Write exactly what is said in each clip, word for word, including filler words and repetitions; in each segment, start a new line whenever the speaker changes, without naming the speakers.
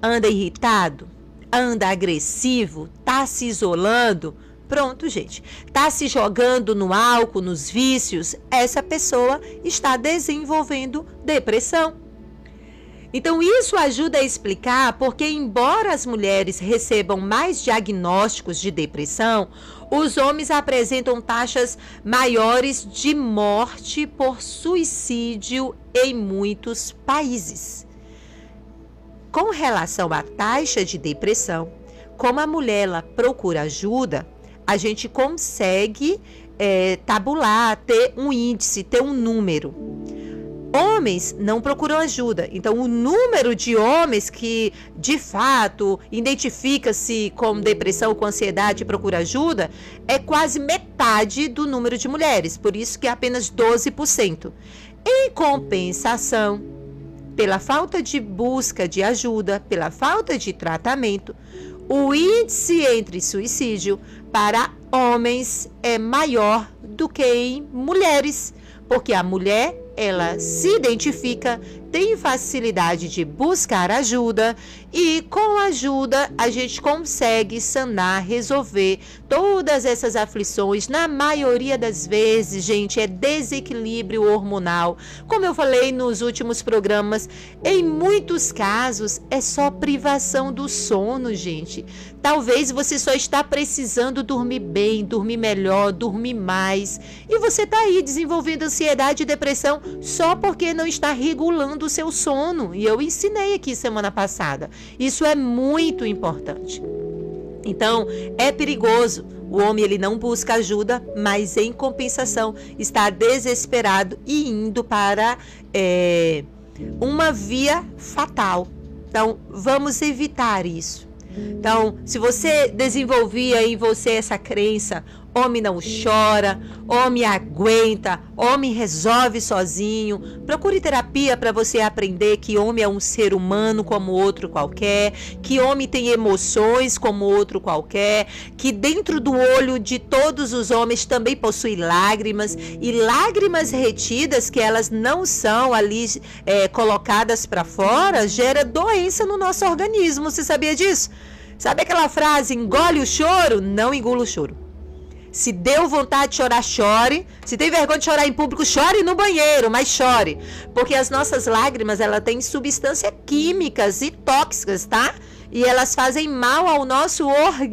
anda irritado, anda agressivo, tá se isolando, pronto, gente, tá se jogando no álcool, nos vícios, essa pessoa está desenvolvendo depressão. Então, isso ajuda a explicar porque, embora as mulheres recebam mais diagnósticos de depressão, os homens apresentam taxas maiores de morte por suicídio em muitos países. Com relação à taxa de depressão, como a mulher ela procura ajuda, a gente consegue é, tabular, ter um índice, ter um número. Homens não procuram ajuda, então o número de homens que de fato identifica-se com depressão, com ansiedade e procura ajuda é quase metade do número de mulheres, por isso que é apenas doze por cento. Em compensação, pela falta de busca de ajuda, pela falta de tratamento, o índice entre suicídio para homens é maior do que em mulheres, porque a mulher ela se identifica, tem facilidade de buscar ajuda e com ajuda a gente consegue sanar, resolver todas essas aflições. Na maioria das vezes, gente, é desequilíbrio hormonal. Como eu falei nos últimos programas, em muitos casos é só privação do sono, gente. Talvez você só está precisando dormir bem, dormir melhor, dormir mais. E você está aí desenvolvendo ansiedade e depressão só porque não está regulando o seu sono. E eu ensinei aqui semana passada. Isso é muito importante. Então, é perigoso. O homem ele não busca ajuda, mas em compensação está desesperado e indo para é, uma via fatal. Então, vamos evitar isso. Então, se você desenvolvia em você essa crença, homem não chora, homem aguenta, homem resolve sozinho, procure terapia para você aprender que homem é um ser humano como outro qualquer, que homem tem emoções como outro qualquer, que dentro do olho de todos os homens também possui lágrimas, e lágrimas retidas, que elas não são ali é, colocadas para fora, gera doença no nosso organismo. Você sabia disso? Sabe aquela frase, engole o choro? Não engula o choro. Se deu vontade de chorar, chore. Se tem vergonha de chorar em público, chore no banheiro, mas chore. Porque as nossas lágrimas, elas têm substâncias químicas e tóxicas, tá? E elas fazem mal ao nosso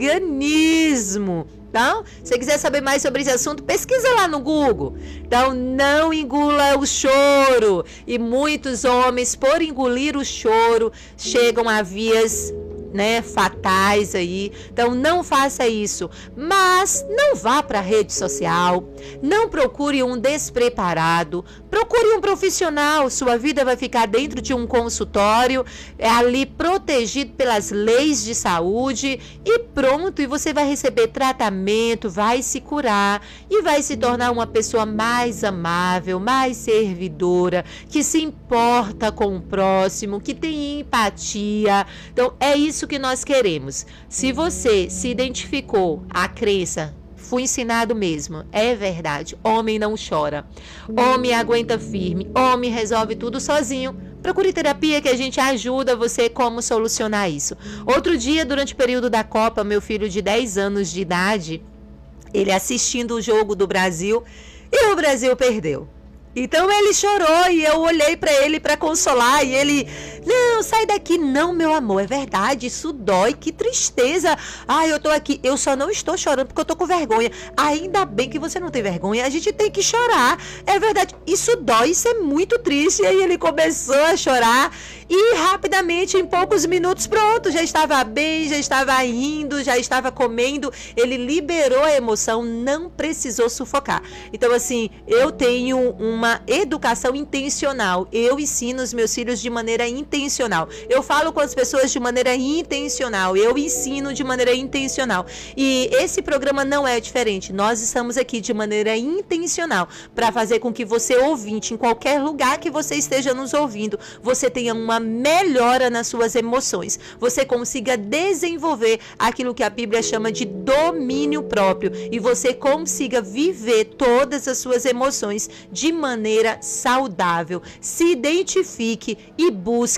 organismo. Então, se você quiser saber mais sobre esse assunto, pesquisa lá no Google. Então, não engula o choro. E muitos homens, por engolir o choro, chegam a vias né, fatais aí. Então não faça isso, mas não vá para a rede social, não procure um despreparado, procure um profissional. Sua vida vai ficar dentro de um consultório, é ali protegido pelas leis de saúde e pronto, e você vai receber tratamento, vai se curar e vai se tornar uma pessoa mais amável, mais servidora, que se importa com o próximo, que tem empatia. Então é isso que nós queremos. Se você se identificou a crença, fui ensinado mesmo, é verdade, homem não chora, homem aguenta firme, homem resolve tudo sozinho, procure terapia que a gente ajuda você como solucionar isso. Outro dia, durante o período da Copa, meu filho de dez anos de idade, ele assistindo o jogo do Brasil e o Brasil perdeu. Então ele chorou e eu olhei para ele para consolar e ele, não, sai daqui, não, meu amor, é verdade, isso dói, que tristeza. Ai, eu tô aqui, eu só não estou chorando porque eu tô com vergonha. Ainda bem que você não tem vergonha, a gente tem que chorar, é verdade, isso dói, isso é muito triste. E aí ele começou a chorar e rapidamente, em poucos minutos, pronto, já estava bem, já estava rindo, já estava comendo, ele liberou a emoção, não precisou sufocar. Então assim, eu tenho um uma educação intencional. Eu ensino os meus filhos de maneira intencional. Eu falo com as pessoas de maneira intencional. Eu ensino de maneira intencional. E esse programa não é diferente. Nós estamos aqui de maneira intencional para fazer com que você, ouvinte, em qualquer lugar que você esteja nos ouvindo, você tenha uma melhora nas suas emoções. Você consiga desenvolver aquilo que a Bíblia chama de domínio próprio. E você consiga viver todas as suas emoções de maneira maneira saudável. Se identifique e busque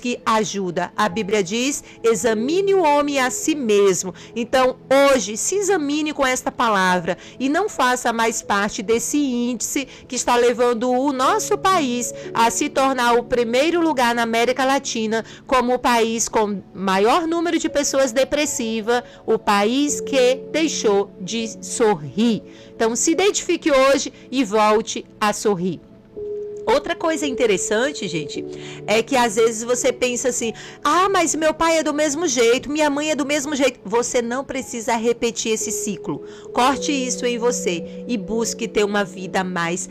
busque ajuda. A Bíblia diz: examine o homem a si mesmo. Então, hoje, se examine com esta palavra e não faça mais parte desse índice que está levando o nosso país a se tornar o primeiro lugar na América Latina como o país com maior número de pessoas depressivas, o país que deixou de sorrir. Então, se identifique hoje e volte a sorrir. Outra coisa interessante, gente, é que às vezes você pensa assim: ah, mas meu pai é do mesmo jeito, minha mãe é do mesmo jeito. Você não precisa repetir esse ciclo. Corte isso em você e busque ter uma vida mais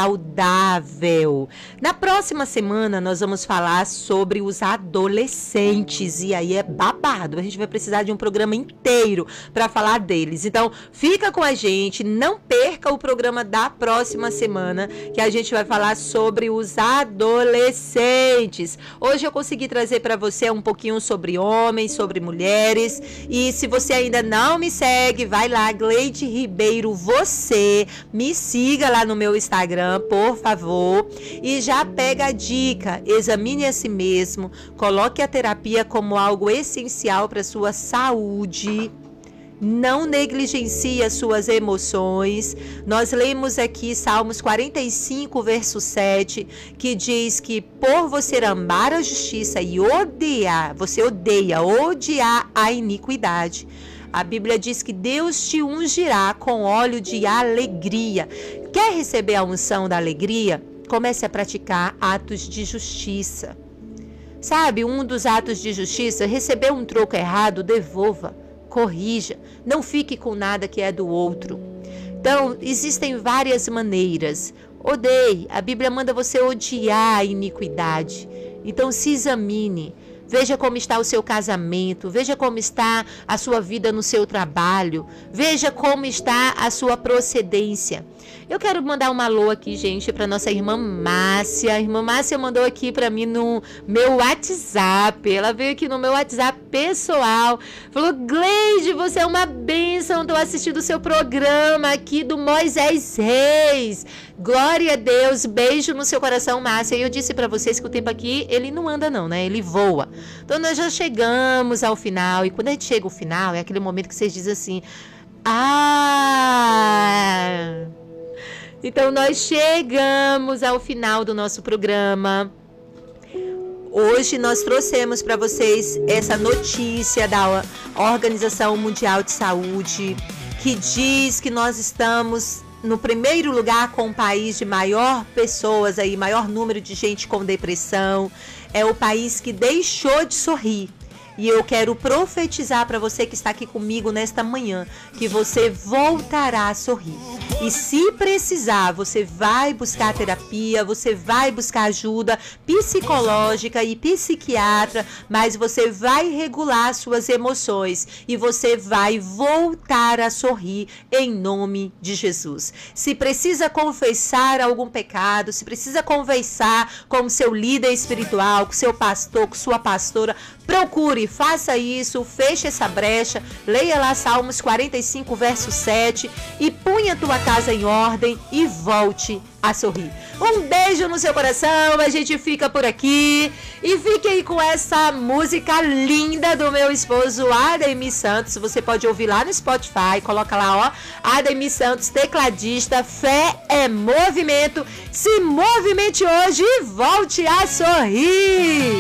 saudável. Na próxima semana, nós vamos falar sobre os adolescentes. E aí é babado. A gente vai precisar de um programa inteiro para falar deles. Então, fica com a gente. Não perca o programa da próxima semana, que a gente vai falar sobre sobre os adolescentes. Hoje eu consegui trazer para você um pouquinho sobre homens, sobre mulheres. E se você ainda não me segue, vai lá, Gleide Ribeiro, você me siga lá no meu Instagram, por favor. E já pega a dica, examine a si mesmo, coloque a terapia como algo essencial para sua saúde. Não negligencie as suas emoções. Nós lemos aqui Salmos quarenta e cinco, verso sete, que diz que por você amar a justiça e odiar, você odeia, odiar a iniquidade. A Bíblia diz que Deus te ungirá com óleo de alegria. Quer receber a unção da alegria? Comece a praticar atos de justiça. Sabe, um dos atos de justiça, receber um troco errado, devolva. Corrija, não fique com nada que é do outro. Então, existem várias maneiras. Odeie, a Bíblia manda você odiar a iniquidade. Então, se examine. Veja como está o seu casamento, veja como está a sua vida no seu trabalho, veja como está a sua procedência. Eu quero mandar um alô aqui, gente, para nossa irmã Márcia. A irmã Márcia mandou aqui para mim no meu WhatsApp. Ela veio aqui no meu WhatsApp pessoal. Falou: Gleide, você é uma bênção. Estou assistindo o seu programa aqui do Moisés Reis. Glória a Deus. Beijo no seu coração, Márcia. E eu disse para vocês que o tempo aqui, ele não anda não, né? Ele voa. Então nós já chegamos ao final. E quando a gente chega ao final, é aquele momento que vocês dizem assim: ah... Então, nós chegamos ao final do nosso programa. Hoje nós trouxemos para vocês essa notícia da Organização Mundial de Saúde, que diz que nós estamos no primeiro lugar com o país de maior pessoas, aí, maior número de gente com depressão. É o país que deixou de sorrir. E eu quero profetizar para você que está aqui comigo nesta manhã, que você voltará a sorrir. E se precisar, você vai buscar terapia, você vai buscar ajuda psicológica e psiquiatra, mas você vai regular suas emoções e você vai voltar a sorrir em nome de Jesus. Se precisa confessar algum pecado, se precisa conversar com o seu líder espiritual, com o seu pastor, com sua pastora, procure, faça isso, feche essa brecha, leia lá Salmos quarenta e cinco, verso sete e punha a tua casa em ordem e volte a sorrir. Um beijo no seu coração, a gente fica por aqui e fique aí com essa música linda do meu esposo Ademir Santos. Você pode ouvir lá no Spotify, coloca lá, ó, Ademir Santos, tecladista. Fé é movimento. Se movimente hoje e volte a sorrir.